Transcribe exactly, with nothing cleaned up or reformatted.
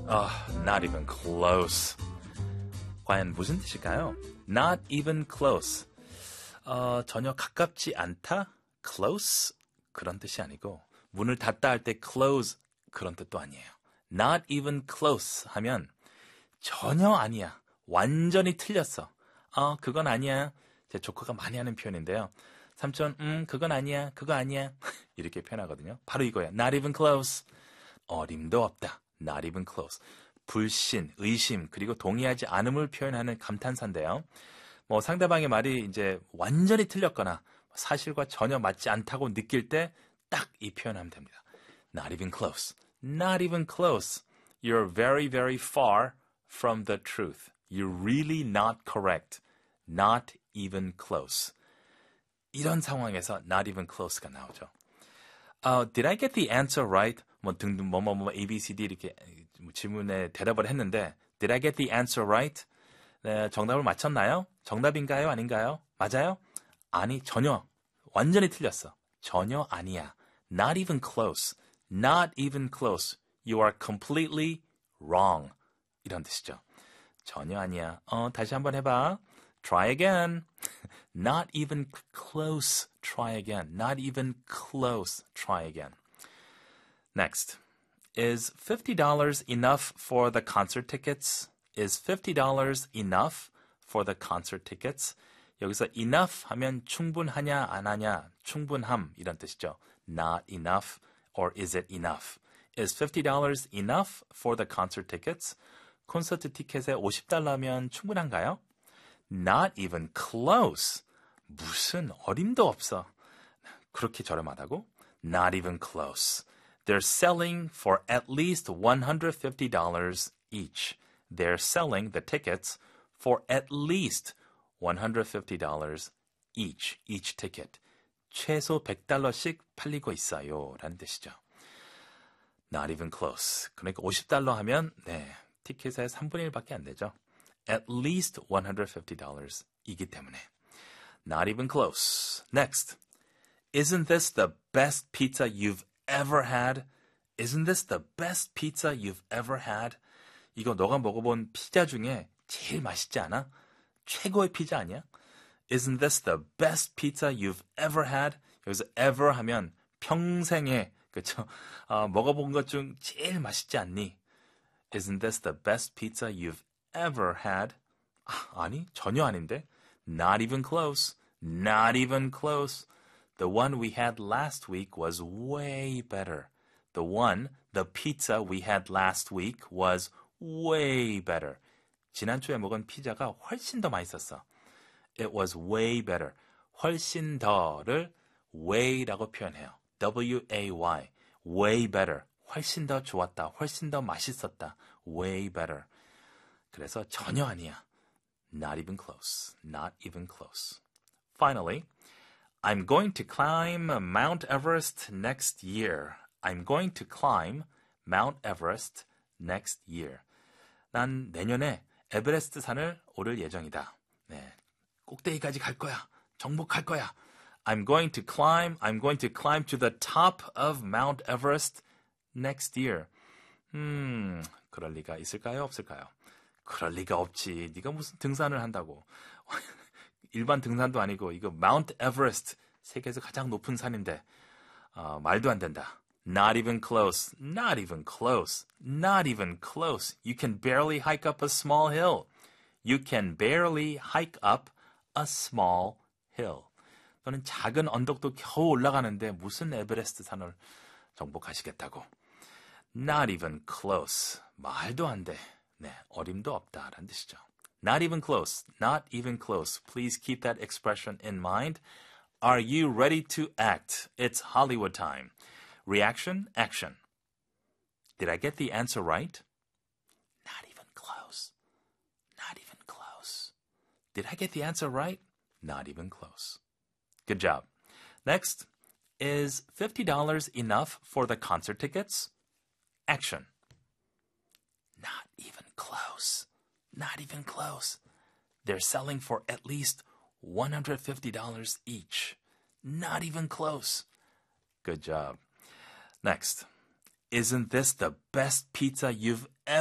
Uh, not even close. 과연 무슨 뜻일까요? Not even close. 어, 전혀 가깝지 않다? Close? 그런 뜻이 아니고 문을 닫다 할 때 close 그런 뜻도 아니에요. Not even close 하면 전혀 아니야. 완전히 틀렸어. 어, 그건 아니야. 제 조카가 많이 하는 표현인데요. 삼촌, 음, 그건 아니야. 그거 아니야. 이렇게 표현하거든요. 바로 이거야. Not even close. 어림도 없다. Not even close. 불신, 의심, 그리고 동의하지 않음을 표현하는 감탄사인데요. 뭐 상대방의 말이 이제 완전히 틀렸거나 사실과 전혀 맞지 않다고 느낄 때 딱 이 표현하면 됩니다. Not even close. Not even close. You're very, very far from the truth. You're really not correct. Not even close. 이런 상황에서 not even close가 나오죠. Uh, did I get the answer right? 뭐 등등 뭐뭐뭐 뭐, 뭐, A, B, C, D 이렇게 질문에 대답을 했는데 did I get the answer right? 네, 정답을 맞췄나요? 정답인가요? 아닌가요? 맞아요? 아니, 전혀. 완전히 틀렸어. 전혀 아니야. Not even close. Not even close. You are completely wrong. 이런 뜻이죠. 전혀 아니야. 어, 다시 한번 해봐. Try again. Not even close. Try again. Not even close. Try again. Next. Is fifty dollars enough for the concert tickets? Is fifty dollars enough for the concert tickets? 여기서 enough 하면 충분하냐 안 하냐 충분함 이런 뜻이죠. Not enough or is it enough? Is fifty dollars enough for the concert tickets? 콘서트 티켓에 오십 달러면 충분한가요? Not even close. 무슨 어림도 없어. 그렇게 저렴하다고? Not even close. They're selling for at least one hundred fifty dollars each. They're selling the tickets for at least one hundred fifty dollars each. Each ticket. 최소 백 달러씩 팔리고 있어요. 라는 뜻이죠. Not even close. 그러니까 오십 달러 하면 네, 티켓의 삼분의 일밖에 안 되죠. At least one hundred fifty dollars 이기 때문에. Not even close. Next. Isn't this the best pizza you've ever had? Isn't this the best pizza you've ever had? 이거 너가 먹어본 피자 중에 제일 맛있지 않아? 최고의 피자 아니야? Isn't this the best pizza you've ever had? 여기서 ever 하면 평생에 그렇죠? 어, 먹어본 것 중 제일 맛있지 않니? Isn't this the best pizza you've ever had? 아, 아니, 전혀 아닌데. Not even close. Not even close. The one we had last week was way better. The one, the pizza we had last week was way better. 지난주에 먹은 피자가 훨씬 더 맛있었어. It was way better. 훨씬 더를 way라고 표현해요. W-A-Y. way better. 훨씬 더 좋았다. 훨씬 더 맛있었다. way better. 그래서 전혀 아니야. Not even close. Not even close. Finally, I'm going to climb Mount Everest next year. I'm going to climb Mount Everest next year. 난 내년에 에베레스트 산을 오를 예정이다. 네, 꼭대기까지 갈 거야. 정복할 거야. I'm going to climb, I'm going to climb to the top of Mount Everest next year. 음, 그럴 리가 있을까요? 없을까요? 그럴 리가 없지. 네가 무슨 등산을 한다고. 일반 등산도 아니고 이거 Mount Everest, 세계에서 가장 높은 산인데 어, 말도 안 된다. Not even close. Not even close. Not even close. You can barely hike up a small hill. You can barely hike up a small hill. 너는 작은 언덕도 겨우 올라가는데 무슨 에베레스트 산을 정복하시겠다고. Not even close. 말도 안 돼. 네, 어림도 없다라는 뜻이죠. Not even close. Not even close. Please keep that expression in mind. Are you ready to act? It's Hollywood time. Reaction, action. Did I get the answer right? Not even close. Not even close. Did I get the answer right? Not even close. Good job. Next, is fifty dollars enough for the concert tickets? Action. Not even close. Not even close. They're selling for at least one hundred fifty dollars each. Not even close. Good job. Next. Isn't this the best pizza you've